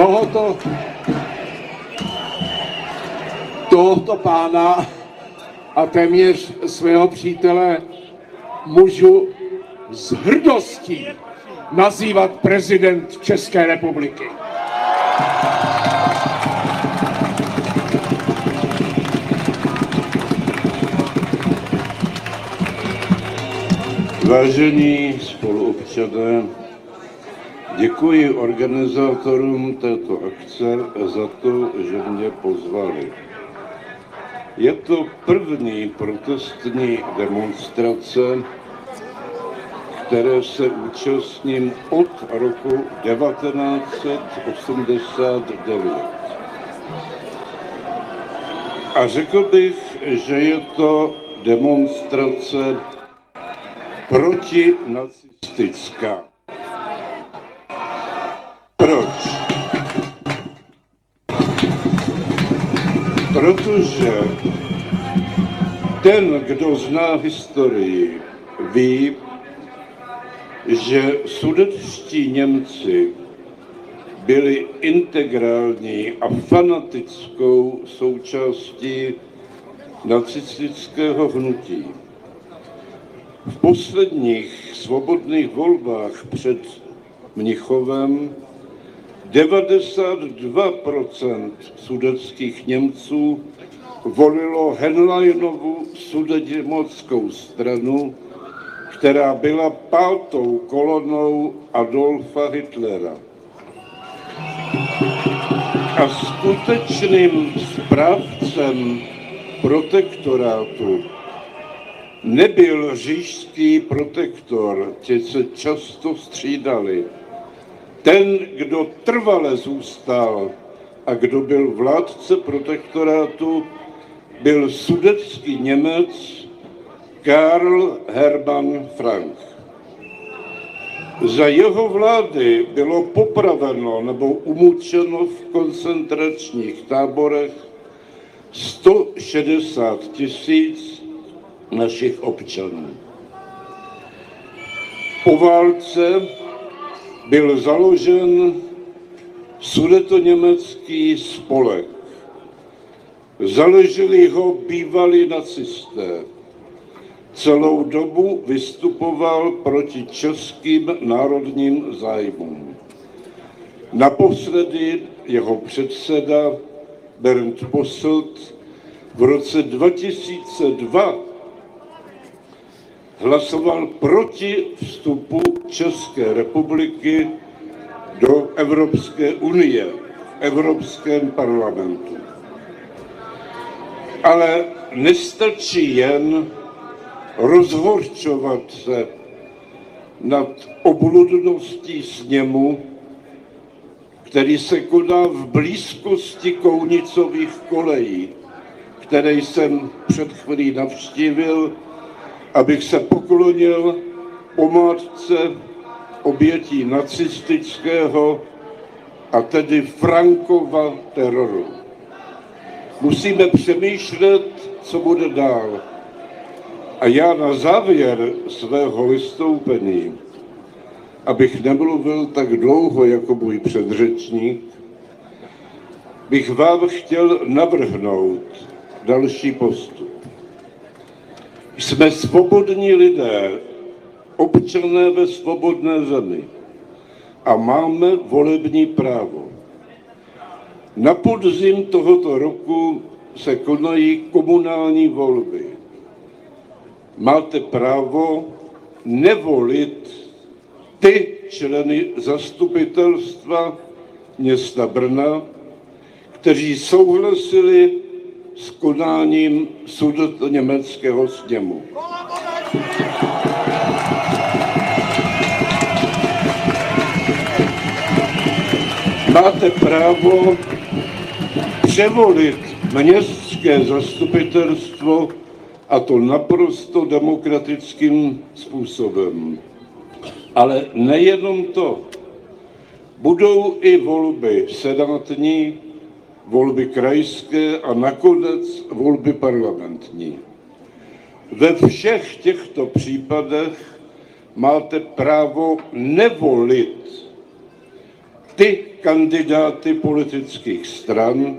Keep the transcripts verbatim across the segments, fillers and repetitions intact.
tohoto, tohoto pána a téměř svého přítele můžu s hrdostí nazývat prezident České republiky. Vážení spoluobčané, děkuji organizátorům této akce za to, že mě pozvali. Je to první protestní demonstrace, které se účastním od roku devatenáct set osmdesát devět. A řekl bych, že je to demonstrace protinacistická. Proč? Protože ten, kdo zná historii, ví, že sudetští Němci byli integrální a fanatickou součástí nacistického hnutí. V posledních svobodných volbách před Mnichovem devadesát dva procent sudetských Němců volilo Henleinovu sudetoněmeckou stranu, která byla pátou kolonou Adolfa Hitlera. A skutečným správcem protektorátu nebyl říšský protektor, ti se často střídali. Ten, kdo trvale zůstal a kdo byl vládce protektorátu, byl sudetský Němec Karl Hermann Frank. Za jeho vlády bylo popraveno nebo umučeno v koncentračních táborech sto šedesát tisíc našich občanů. Po válce byl založen sudetoněmecký spolek. Založili ho bývalí nacisté. Celou dobu vystupoval proti českým národním zájmům. Naposledy jeho předseda Bernd Posselt v roce dva tisíce dva hlasoval proti vstupu České republiky do Evropské unie v Evropském parlamentu. Ale nestačí jen rozhořčovat se nad obludností sněmu, který se koná v blízkosti Kounicových kolejí, které jsem před chvílí navštívil, abych se poklonil památce obětí nacistického a tedy Frankova teroru. Musíme přemýšlet, co bude dál. A já na závěr svého vystoupení, abych nemluvil tak dlouho jako můj předřečník, bych vám chtěl navrhnout další postup. Jsme svobodní lidé, občané ve svobodné zemi a máme volební právo. Na podzim tohoto roku se konají komunální volby. Máte právo nevolit ty členy zastupitelstva města Brna, kteří souhlasili s konáním sudetoněmeckého sněmu. Máte právo převolit městské zastupitelstvo, a to naprosto demokratickým způsobem. Ale nejenom to. Budou i volby senátní, volby krajské a nakonec volby parlamentní. Ve všech těchto případech máte právo nevolit ty kandidáty politických stran,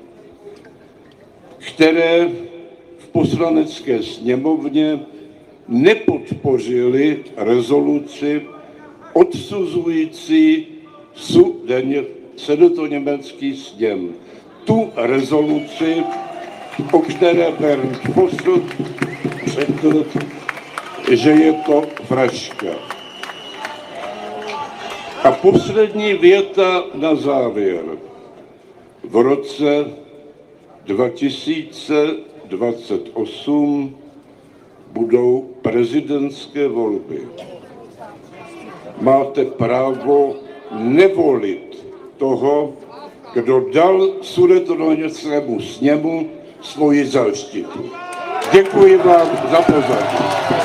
které v poslanecké sněmovně nepodpořili rezoluci odsuzující sudetoněmecký sněm. Tu rezoluci, o které Bernd Posselt řekl, že je to vražka. A poslední věta na závěr. V roce dva tisíce dvacet osm budou prezidentské volby. Máte právo nevolit toho, kdo dal sudetoněmeckému sněmu svoji záštitu. Děkuji vám za pozornost.